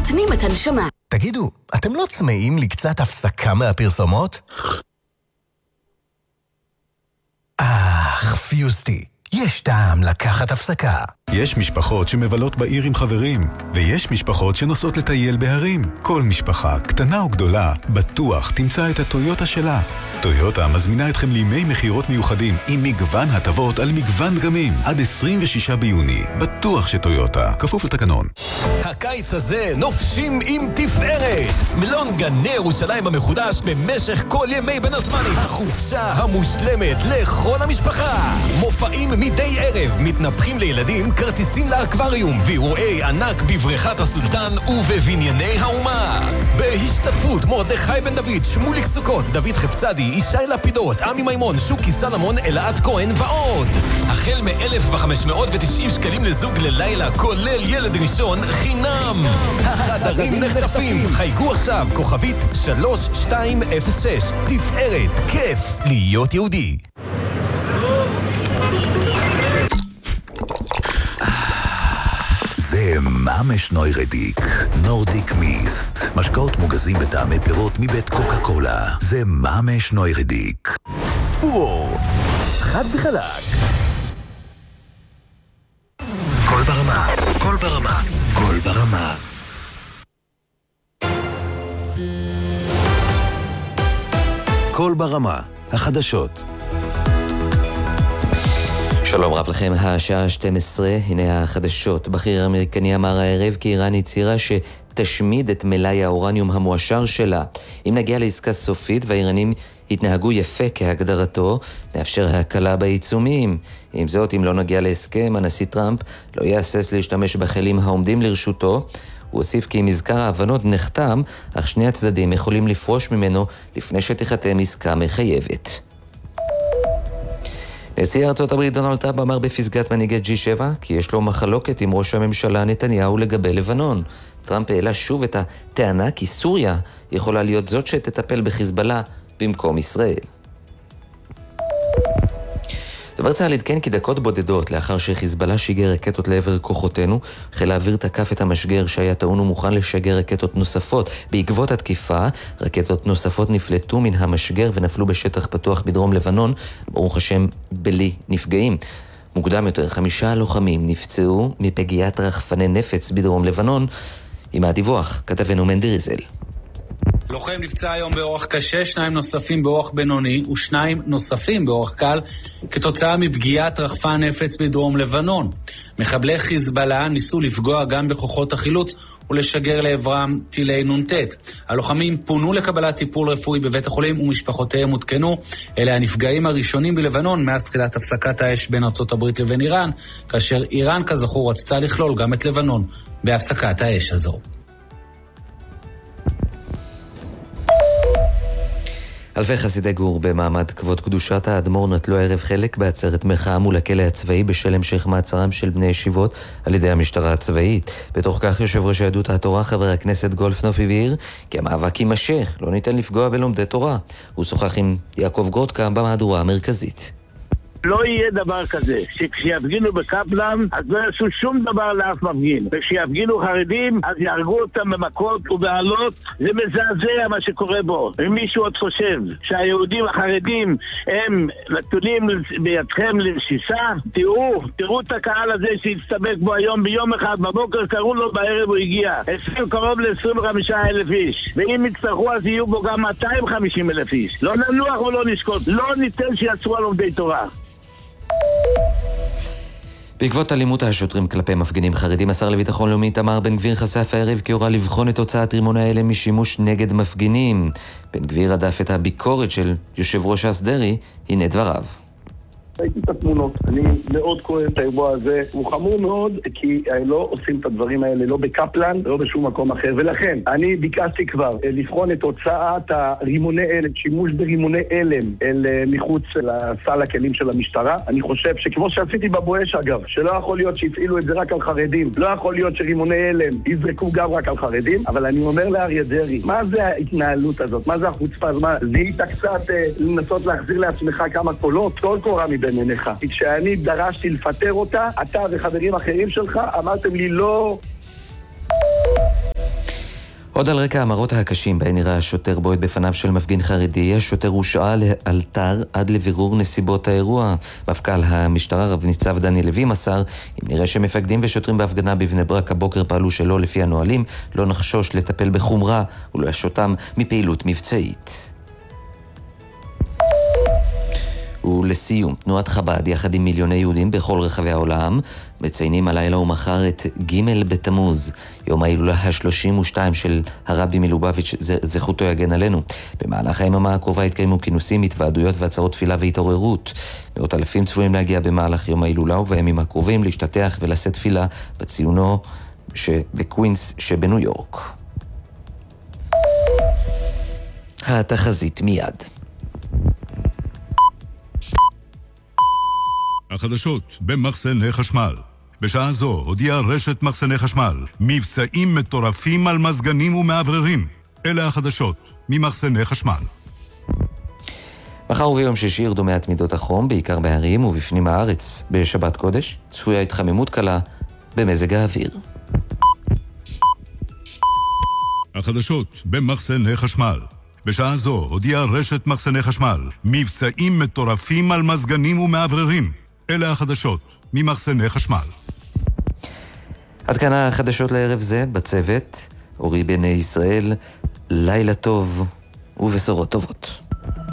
נותנים את הנשמה. תגידו, אתם לא צמאים לי קצת הפסקה מהפרסומות? פיוסטי, יש טעם לקחת הפסקה. יש משפחות שמבלות בעיר עם חברים, ויש משפחות שנוסעות לטייל בהרים. כל משפחה, קטנה או גדולה, בטוח תמצא את הטויוטה שלה. טויוטה מזמינה אתכם לימי מחירות מיוחדים עם מגוון הטבות על מגוון דגמים עד 26 ביוני. בטוח שטויוטה, כפוף לתקנון. הקיץ הזה נופשים עם תפארת. מלון גני ירושלים המחודש במשך כל ימי בין הזמנים. החופשה המושלמת לכל המשפחה. מופעים מדי ערב, מתנפחים לילדים, כרטיסים לאקווריום ואירועי ענק בבריכת הסולטן ובבנייני האומה. בהשתתפות מרדכי בן דוד, שמוליק סוכות, דוד חפצדי, ישי לפידות, עמי מימון, שוקי סלמון, אלעד כהן ועוד. החל מ-1,590 שקלים לזוג ללילה, כולל ילד ראשון, חינם. החדרים נחטפים. חייגו עכשיו, כוכבית 3206. תפארת, כיף להיות יהודי. זה ממש נוירדיק, נורדיק מיסט. משקאות מוגזים בטעמי פירות מבית קוקה קולה. זה ממש נוירדיק. פור, חד וחלק. כל ברמה, כל ברמה, כל ברמה. כל ברמה, החדשות. שלום רב לכם, השעה 12, הנה החדשות. בכיר אמריקני אמר הערב כי איראן הצהירה שתשמיד את מלאי האורניום המועשר שלה. אם נגיע לעסקה סופית והאיראנים יתנהגו יפה כהגדרתו, נאפשר הקלה בעיצומים. עם זאת, אם לא נגיע להסכם, הנשיא טראמפ לא יהסס להשתמש בכלים העומדים לרשותו. הוא הוסיף כי מזכר ההבנות נחתם, אך שני הצדדים יכולים לפרוש ממנו לפני שתיחתם עסקה מחייבת. נשיא ארצות הברית דונלד טראמפ אמר בפסגת מנהיגי G7 כי יש לו מחלוקת עם ראש הממשלה נתניהו לגבי לבנון. טראמפ העלה שוב את הטענה כי סוריה יכולה להיות זאת שתטפל בחיזבאללה במקום ישראל. דובר צה"ל עדכן כי דקות בודדות לאחר שחיזבאללה שיגר רקטות לעבר כוחותינו, חיל האוויר תקף את המשגר שהיה טעון ומוכן לשגר רקטות נוספות. בעקבות התקיפה, רקטות נוספות נפלטו מן המשגר ונפלו בשטח פתוח בדרום לבנון, ברוך השם בלי נפגעים. מוקדם יותר 5 לוחמים נפצעו מפגיעת רחפני נפץ בדרום לבנון. עם הדיווח, כתבנו מנדי ריזל. לוחם נפצע היום באורח קשה, 2 נוספים באורח בינוני ו2 נוספים באורח קל כתוצאה מפגיעת רחפן נפץ בדרום לבנון. מחבלי חיזבאללה ניסו לפגוע גם בכוחות החילוץ ולשגר לעברם טילי נונטט. הלוחמים פונו לקבלת טיפול רפואי בבית החולים ומשפחותיהם הותקנו. אלה הנפגעים הראשונים בלבנון מאז תחילת הפסקת האש בין ארצות הברית לבין איראן, כאשר איראן כזכור רצתה לכלול גם את לבנון בהפסקת האש הזו. אלפי חסידי גור במעמד כבוד קדושת האדמו"ר נטלו הערב חלק בעצרת מחאה מול הכלא הצבאי בשל המשך מעצרם של בני ישיבות על ידי המשטרה הצבאית. בתוך כך יושב ראש יהדות התורה חבר הכנסת גולדקנופ הבהיר כי המאבק יימשך, לא ניתן לפגוע בלומדי תורה. הוא שוחח עם יעקב גרודקה במהדורה המרכזית. לא יהיה דבר כזה, שכשיפגינו בקפלן, אז לא יעשו שום דבר לאף מפגין. וכשיפגינו חרדים, אז יהרגו אותם במכות ובעלות. זה מזעזע מה שקורה בו. אם מישהו עוד חושב שהיהודים החרדים הם נתונים בידכם לרשיסה, תראו את הקהל הזה שהצטבק בו היום ביום אחד, בבוקר קראו לו, בערב הוא הגיע. קרוב ל-25,000 איש. ואם יצטרכו אז יהיו בו גם 250,000 איש. לא ננוח ולא נשקוט. לא ניתן שיצרו על עובדי תורה. בעקבות אלימות השוטרים כלפי מפגינים חרדים, השר לביטחון לאומי איתמר בן גביר חשף הערב כי הורה לבחון את הוצאת רימוני האלה משימוש נגד מפגינים. בן גביר הדף את הביקורת של יושב ראש ש"ס דרעי, הנה דבריו. ראיתי את התמונות, אני מאוד כואב את האירוע הזה, הוא חמור מאוד כי לא עושים את הדברים האלה לא בקפלן ולא בשום מקום אחר, ולכן אני ביקשתי כבר לבחון את הוצאת הרימוני אלם, שימוש ברימוני אלם אל מחוץ לסל הכלים של המשטרה. אני חושב שכמו שעשיתי בבואש אגב, שלא יכול להיות שיפעילו את זה רק על חרדים, לא יכול להיות שרימוני אלם יזרקו גם רק על חרדים, אבל אני אומר לאריה דרעי, מה זה ההתנהלות הזאת? מה זה החוצפה? זיהית קצת לנסות להחזיר לעצמך כמה קולות? כל קורה בעיניך. כשאני דרשתי לפטר אותה, אתה וחברים אחרים שלך אמרתם לי לא. עוד על רקע המראות הקשים בהן נראה השוטר בועט בפניו של מפגין חרדי, השוטר הושעה לאלתר עד לבירור נסיבות האירוע. מפכ"ל המשטרה רב ניצב דני לוי מסר, אם נראה שמפקדים ושוטרים בהפגנה בבני ברק הבוקר פעלו שלא לפי הנהלים, לא נחשוש לטפל בחומרה ולהשותם מפעילות מבצעית. ולסיום, תנועת חב"ד יחד עם מיליוני יהודים בכל רחבי העולם מציינים הלילה ומחר את ג' בתמוז, יום ההילולה ה-32 של הרבי מלובביץ' זכותו יגן עלינו. במהלך היממה הקרובה התקיימו כינוסים, התוועדויות והצהרות תפילה והתעוררות. מאות אלפים צפויים להגיע במהלך יום ההילולה ובימים הקרובים להשתתח ולשאת תפילה בציונו בקווינס שבניו יורק. התחזית מיד. החדשות במחסני חשמל. בשעה זו הודיעה רשת מחסני חשמל מבצעים מטורפים על מזגנים ומעבררים. אלה החדשות ממחסני חשמל. מחר וביום שישי ירדו מעט מידות החום, בעיקר בהרים ובפנים הארץ. בשבת קודש צפויה התחממות קלה במזג האוויר. החדשות במחסני חשמל. בשעה זו הודיעה רשת מחסני חשמל מבצעים מטורפים על מזגנים ומעבררים. אלה החדשות ממחסני חשמל. עד כאן החדשות לערב זה, בצוות אורי בני ישראל, לילה טוב ובשורות טובות.